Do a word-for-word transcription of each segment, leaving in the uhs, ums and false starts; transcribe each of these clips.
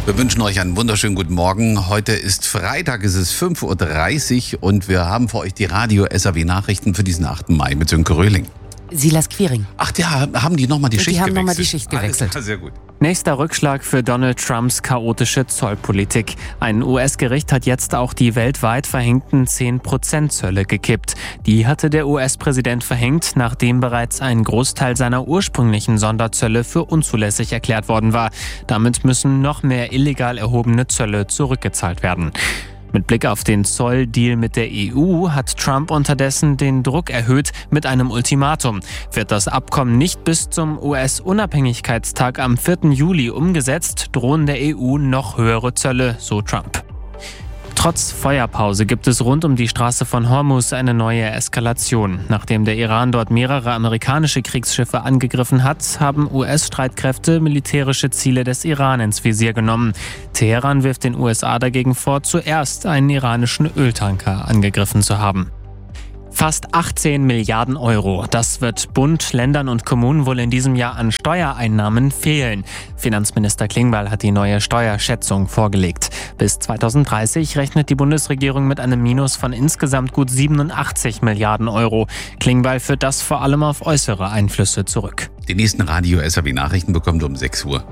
Wir wünschen euch einen wunderschönen guten Morgen. Heute ist Freitag, es ist fünf Uhr dreißig und wir haben für euch die Radio-S A W-Nachrichten für diesen achten Mai mit Sönke Röhling. Silas Quiring. Ach ja, haben die nochmal die, die Schicht haben gewechselt? nochmal die Schicht gewechselt. Alles, sehr gut. Nächster Rückschlag für Donald Trumps chaotische Zollpolitik. Ein U S-Gericht hat jetzt auch die weltweit verhängten zehn Prozent Zölle gekippt. Die hatte der U S-Präsident verhängt, nachdem bereits ein Großteil seiner ursprünglichen Sonderzölle für unzulässig erklärt worden war. Damit müssen noch mehr illegal erhobene Zölle zurückgezahlt werden. Mit Blick auf den Zolldeal mit der E U hat Trump unterdessen den Druck erhöht mit einem Ultimatum. Wird das Abkommen nicht bis zum U S-Unabhängigkeitstag am vierten Juli umgesetzt, drohen der E U noch höhere Zölle, so Trump. Trotz Feuerpause gibt es rund um die Straße von Hormuz eine neue Eskalation. Nachdem der Iran dort mehrere amerikanische Kriegsschiffe angegriffen hat, haben U S-Streitkräfte militärische Ziele des Iran ins Visier genommen. Teheran wirft den U S A dagegen vor, zuerst einen iranischen Öltanker angegriffen zu haben. Fast achtzehn Milliarden Euro. Das wird Bund, Ländern und Kommunen wohl in diesem Jahr an Steuereinnahmen fehlen. Finanzminister Klingbeil hat die neue Steuerschätzung vorgelegt. Bis zweitausenddreißig rechnet die Bundesregierung mit einem Minus von insgesamt gut siebenundachtzig Milliarden Euro. Klingbeil führt das vor allem auf äußere Einflüsse zurück. Die nächsten Radio-S A W-Nachrichten bekommt ihr um sechs Uhr.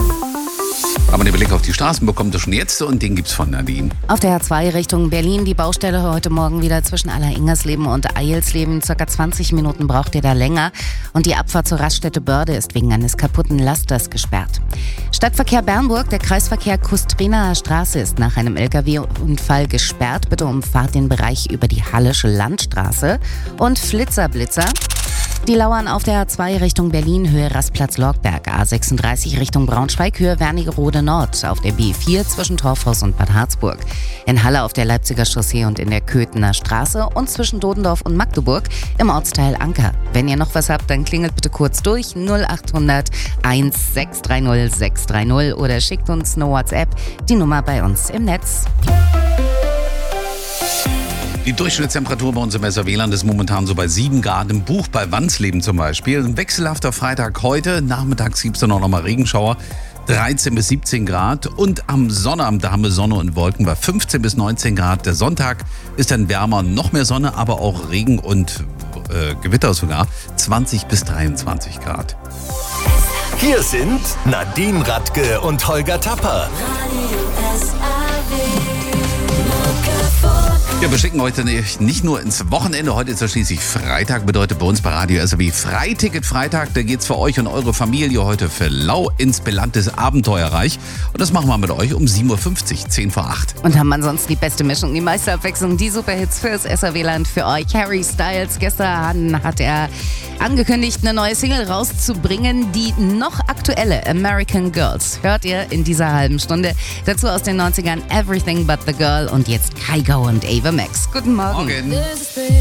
Aber den Blick auf die Straßen bekommt ihr schon jetzt und den gibt's von Nadine. Auf der A zwei Richtung Berlin, die Baustelle heute Morgen wieder zwischen Aller-Ingersleben und Eilsleben. Circa zwanzig Minuten braucht ihr da länger. Und die Abfahrt zur Raststätte Börde ist wegen eines kaputten Lasters gesperrt. Stadtverkehr Bernburg, der Kreisverkehr Kustrinaer Straße ist nach einem L K W-Unfall gesperrt. Bitte umfahrt den Bereich über die Hallische Landstraße. Und Flitzerblitzer. Die lauern auf der A zwei Richtung Berlin, Höhe Rastplatz-Lorgberg, A sechsunddreißig Richtung Braunschweig, Höhe Wernigerode Nord, auf der B vier zwischen Torfhaus und Bad Harzburg, in Halle auf der Leipziger Chaussee und in der Köthener Straße und zwischen Dodendorf und Magdeburg im Ortsteil Anker. Wenn ihr noch was habt, dann klingelt bitte kurz durch null achthundert eins sechs drei null sechs drei null oder schickt uns eine WhatsApp, die Nummer bei uns im Netz. Die Durchschnittstemperatur bei uns im S A W-Land ist momentan so bei sieben Grad. Im Buch bei Wandsleben zum Beispiel. Ein wechselhafter Freitag heute. Nachmittags gibt es dann auch noch mal Regenschauer. dreizehn bis siebzehn Grad. Und am Sonnabend, da haben wir Sonne und Wolken bei fünfzehn bis neunzehn Grad. Der Sonntag ist dann wärmer, noch mehr Sonne, aber auch Regen und äh, Gewitter sogar. zwanzig bis dreiundzwanzig Grad. Hier sind Nadine Radke und Holger Tapper. Ja, wir schicken heute nicht nur ins Wochenende, heute ist ja schließlich Freitag, bedeutet bei uns bei Radio S A W Freiticket Freitag. Da geht's für euch und eure Familie heute für lau ins Belandtes Abenteuerreich. Und das machen wir mit euch um sieben Uhr fünfzig, zehn vor acht. Und haben ansonsten die beste Mischung, die meiste Abwechslung, die Superhits fürs S A W-Land für euch. Harry Styles, gestern hat er angekündigt, eine neue Single rauszubringen, die noch aktuelle American Girls. Hört ihr in dieser halben Stunde. Dazu aus den neunzigern Everything But The Girl und jetzt Kygo und Ava Max. Guten Morgen. Morgen.